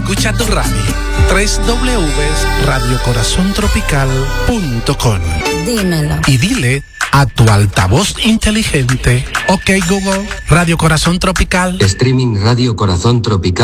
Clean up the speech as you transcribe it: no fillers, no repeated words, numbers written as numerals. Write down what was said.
Escucha tu radio. www.radiocorazontropical.com. Dímelo. Y dile a tu altavoz inteligente: OK Google, Radio Corazón Tropical. Streaming Radio Corazón Tropical.